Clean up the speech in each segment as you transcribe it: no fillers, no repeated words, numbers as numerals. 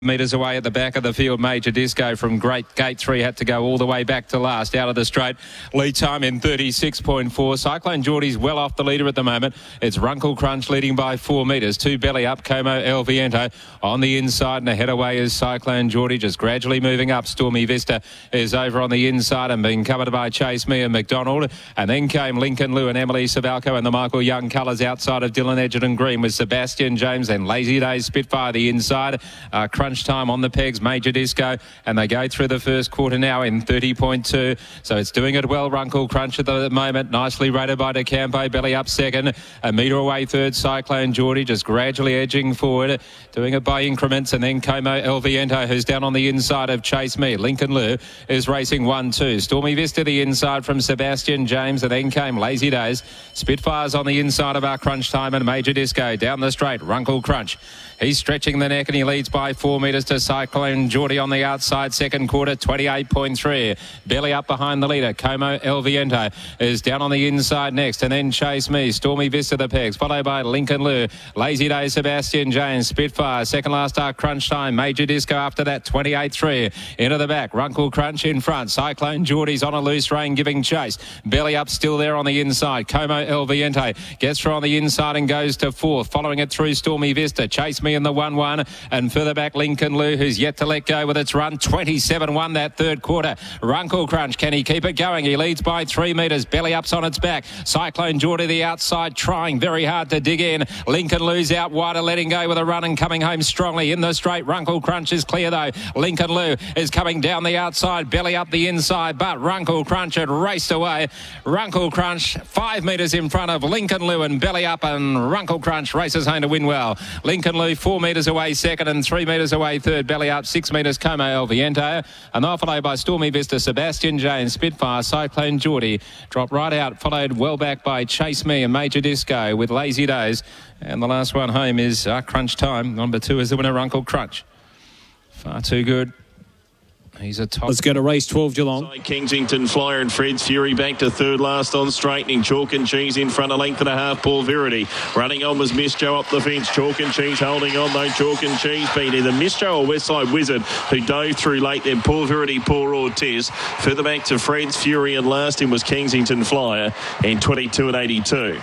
Metres away at the back of the field, Major Disco from Great Gate 3 had to go all the way back to last. Out of the straight, lead time in 36.4. Cyclone Geordie's well off the leader at the moment. It's Runkle Crunch leading by 4 metres. 2 belly up, Como El Viento on the inside, and ahead away is Cyclone Geordie, just gradually moving up. Stormy Vista is over on the inside and being covered by Chase Me and McDonald. And then came Lincoln Lou and Emily Savalco and the Michael Young colours outside of Dylan Edgerton Green with Sebastian James and Lazy Days Spitfire the inside. Crunch time on the pegs, Major Disco, and they go through the first quarter now in 30.2. So it's doing it well, Runkle Crunch at the moment. Nicely rated by DeCampo, belly up second. A metre away third, Cyclone Geordie, just gradually edging forward, doing it by increments. And then Como El Viento, who's down on the inside of Chase Me. Lincoln Lou is racing 1-2. Stormy Vista the inside from Sebastian James, and then came Lazy Days. Spitfires on the inside of our crunch time, and Major Disco down the straight. Runkle Crunch, he's stretching the neck and he leads by 4 metres to Cyclone Geordie on the outside. Second quarter, 28.3. Belly up behind the leader. Como El Viento is down on the inside next, and then Chase Me. Stormy Vista the pegs, followed by Lincoln Lou. Lazy Day, Sebastian James. Spitfire, second last start, crunch time. Major Disco after that, 28.3. Into the back, Runkle Crunch in front. Cyclone Geordie's on a loose rein, giving chase. Belly up still there on the inside. Como El Viento gets through on the inside and goes to fourth. Following it through Stormy Vista. Chase Me in the 1-1, and further back Lincoln Lou, who's yet to let go with its run. 27-1 that third quarter. Runkle Crunch, can he keep it going? He leads by 3 metres. Belly up's on its back. Cyclone Geordie the outside, trying very hard to dig in. Lincoln Lou's out wider, letting go with a run and coming home strongly in the straight. Runkle Crunch is clear though. Lincoln Lou is coming down the outside, belly up the inside, but Runkle Crunch had raced away. Runkle Crunch 5 metres in front of Lincoln Lou and belly up, and Runkle Crunch races home to win well. Lincoln Lou 4 metres away second and 3 metres away third. Belly up 6 metres, Como El Viento, and they're followed by Stormy Vista, Sebastian James, Spitfire, Cyclone Geordie drop right out, followed well back by Chase Me and Major Disco with Lazy Days, and the last one home is Crunch Time. Number 2 is the winner, Runkle Crunch. Far too good. He's a top. Let's go to race 12, Geelong. Kensington Flyer and Fred's Fury back to third last on straightening. Chalk and Cheese in front, a length and a half. Paul Verity running on was Miss Joe up the fence. Chalk and Cheese holding on though. Chalk and Cheese beat either Miss Joe or Westside Wizard, who dove through late. Then Paul Verity, Paul Ortiz. Further back to Fred's Fury, and last in was Kensington Flyer in 22.82.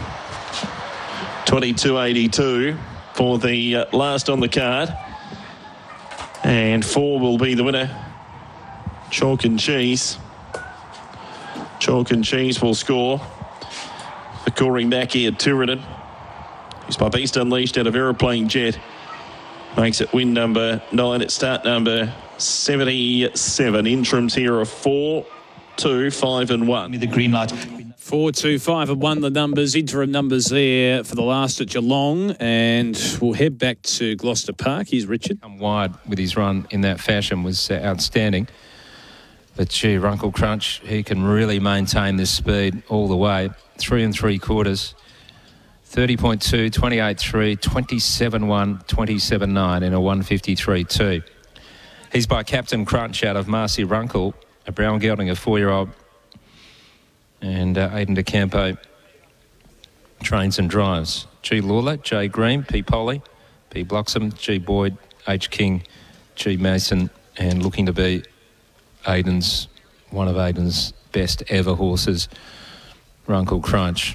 22.82 for the last on the card. And 4 will be the winner. Chalk and Cheese. Chalk and Cheese will score. The scoring back here, Tooradin. He's by Beast Unleashed out of Aeroplane Jet. Makes it win number 9 at start number 77. Interims here are 4, 2, 5 and 1. The green light. 4, 2, 5 and 1 the numbers, interim numbers there for the last at Geelong, and we'll head back to Gloucester Park. Here's Richard. Come wide with his run in that fashion was outstanding. But gee, Runkle Crunch, he can really maintain this speed all the way. 3 3/4, 30.2, 28.3, 27.1, 27.9 in a 153.2. He's by Captain Crunch out of Marcy Runkle, a brown gelding, a 4-year-old. And Aidan DeCampo trains and drives. G. Lawler, J. Green, P. Polly, P. Bloxham, G. Boyd, H. King, G. Mason, and looking to be one of Aidan's best ever horses, Runkle Crunch,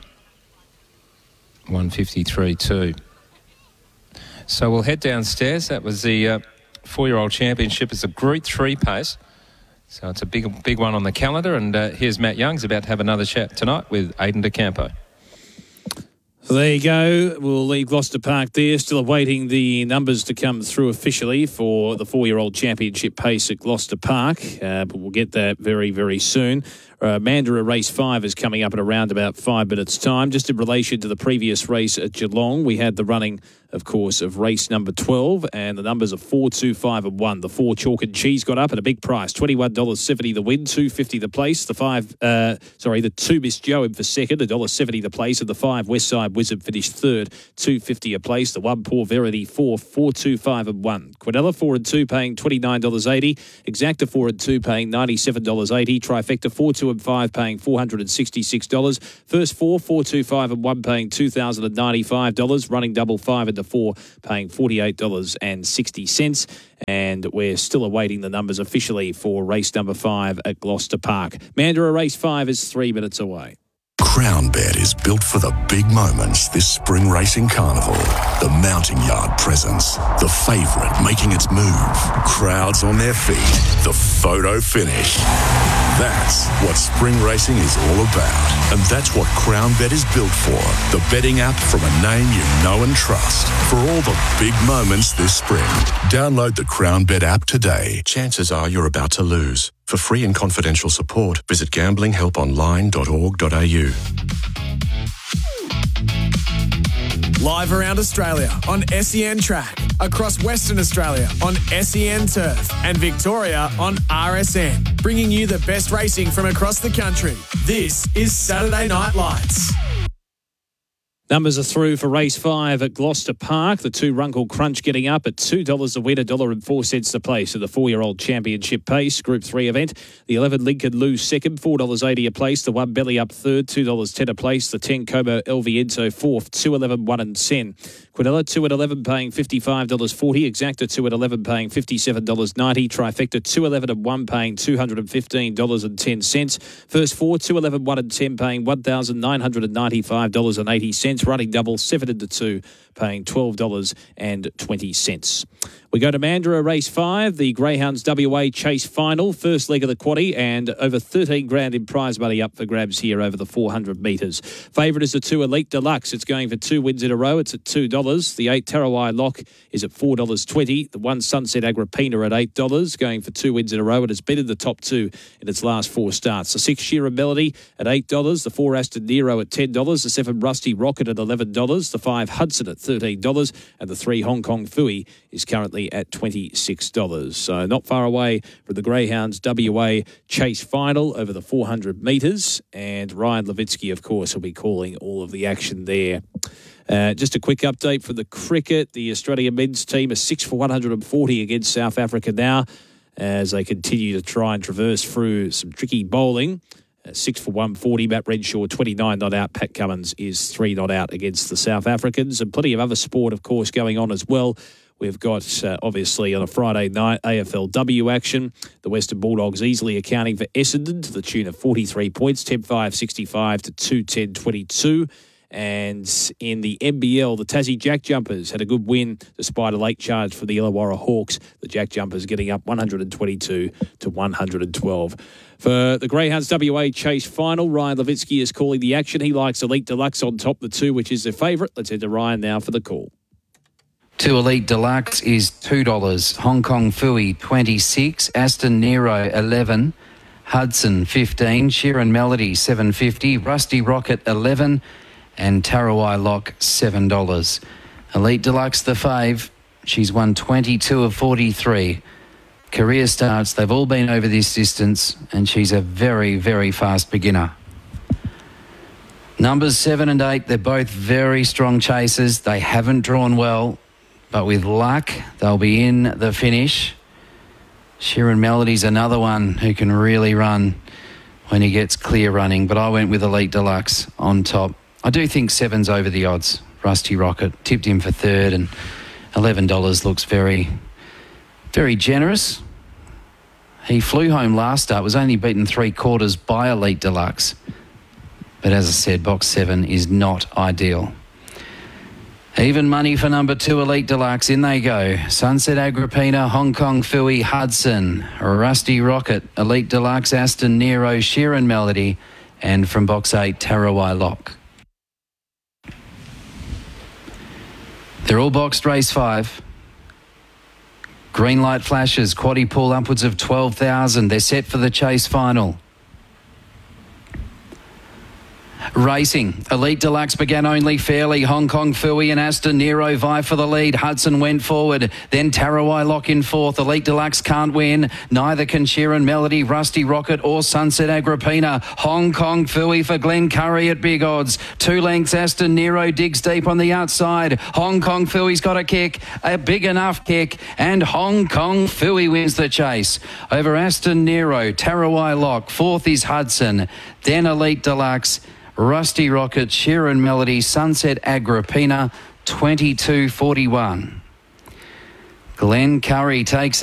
153.2. So we'll head downstairs. That was the 4-year-old championship. It's a Group 3 pace. So it's a big one on the calendar, and here's Matt Young's about to have another chat tonight with Aidan DeCampo. So there you go. We'll leave Gloucester Park there, still awaiting the numbers to come through officially for the 4-year-old championship pace at Gloucester Park, but we'll get that very, very soon. Mandurah Race 5 is coming up in around about 5 minutes' time. Just in relation to the previous race at Geelong, we had the running, of course, of race number 12, and the numbers are 4, 2, 5 and 1. The 4 Chalk and Cheese got up at a big price, $21.70 the win, $2.50 the place. The 2 Miss Joe in for second, $1.70 the place, and the 5 Westside Wizard finished third, $2.50 a place. The 1 Poor Verity 4, 4, 2, 5 and 1. Quinella 4 and 2 paying $29.80. Exacta 4 and 2 paying $97.80. Trifecta 4, 2 2 and 5 paying $466. First 4, 4, 2, 5 and 1 paying $2,095. Running double 5 into 4 paying $48.60. And we're still awaiting the numbers officially for race number 5 at Gloucester Park. Mandurah race 5 is 3 minutes away. CrownBet is built for the big moments this spring racing carnival. The mounting yard presence, the favourite making its move, crowds on their feet, the photo finish. That's what spring racing is all about. And that's what CrownBet is built for. The betting app from a name you know and trust. For all the big moments this spring. Download the CrownBet app today. Chances are you're about to lose. For free and confidential support, visit gamblinghelponline.org.au. Live around Australia on SEN Track, across Western Australia on SEN Turf, and Victoria on RSN, bringing you the best racing from across the country. This is Saturday Night Lights. Numbers are through for race 5 at Gloucester Park. The 2 Runkle Crunch getting up at $2 a win, $1.04 to place in the 4-year-old championship pace. Group 3 event. The 11 Lincoln Lou second, $4.80 a place. The 1 Belly Up third, $2.10 a place. The 10 Como El Viento fourth, $2.11, 1 and 10. Quinella 2 at 11 paying $55.40. Exacta 2 at 11 paying $57.90. Trifecta 2.11 and 1 paying $215.10. First 4 2.11, 1 and 10 paying $1,995.80. Running double 7 into 2 paying $12.20. We go to Mandurah race 5, the Greyhounds WA Chase Final, first leg of the quaddie, and over 13 grand in prize money up for grabs here over the 400 metres. Favourite is the 2 Elite Deluxe. It's going for 2 wins in a row. It's at $2. The 8 Tarawai Lock is at $4.20. The 1 Sunset Agrippina at $8, going for 2 wins in a row. It has been in the top 2 in its last 4 starts. The 6 Shearer Melody at $8. The 4 Aston Nero at $10. The 7 Rusty Rocket at $11. The 5 Hudson at $13. And the 3 Hong Kong Fui is currently at $26. So not far away from the Greyhounds WA Chase Final over the 400 metres. And Ryan Levitsky, of course, will be calling all of the action there. Just a quick update for the cricket. The Australian men's team are 6 for 140 against South Africa now as they continue to try and traverse through some tricky bowling. 6 for 140, Matt Renshaw 29 not out. Pat Cummins is 3 not out against the South Africans. And plenty of other sport, of course, going on as well. We've got, obviously, on a Friday night, AFLW action. The Western Bulldogs easily accounting for Essendon to the tune of 43 points, 10-5-65 to 2-10-22. And in the NBL, the Tassie Jack Jumpers had a good win despite a late charge for the Illawarra Hawks. The Jack Jumpers getting up 122 to 112. For the Greyhounds WA Chase Final, Ryan Levitsky is calling the action. He likes Elite Deluxe on top, the 2, which is their favourite. Let's head to Ryan now for the call. 2 Elite Deluxe is $2. Hong Kong Fui, 26. Aston Nero, 11. Hudson, 15. Sheeran Melody, $7.50. Rusty Rocket, 11. And Tarawai Lock, $7. Elite Deluxe, the fave. She's won 22 of 43. Career starts, they've all been over this distance, and she's a very, very fast beginner. Numbers 7 and 8, they're both very strong chasers. They haven't drawn well, but with luck, they'll be in the finish. Sheeran Melody's another one who can really run when he gets clear running, but I went with Elite Deluxe on top. I do think 7's over the odds. Rusty Rocket tipped him for 3rd, and $11 looks very, very generous. He flew home last start, was only beaten 3/4 by Elite Deluxe. But as I said, box 7 is not ideal. Even money for number 2 Elite Deluxe. In they go. Sunset Agrippina, Hong Kong Fui, Hudson, Rusty Rocket, Elite Deluxe, Aston Nero, Sheeran Melody, and from box 8, Tarawai Lock. They're all boxed race 5. Green light flashes, quaddie pool upwards of 12,000. They're set for the Chase Final. Racing. Elite Deluxe began only fairly. Hong Kong Fooey and Aston Nero vie for the lead. Hudson went forward. Then Tarawai Lock in fourth. Elite Deluxe can't win. Neither can Sheeran Melody, Rusty Rocket or Sunset Agrippina. Hong Kong Fooey for Glen Curry at big odds. 2 lengths. Aston Nero digs deep on the outside. Hong Kong Fooey's got a kick. A big enough kick. And Hong Kong Fooey wins the chase. Over Aston Nero, Tarawai Lock. Fourth is Hudson. Then Elite Deluxe. Rusty Rocket, Sheeran Melody, Sunset Agrippina, 22.41. Glen Curry takes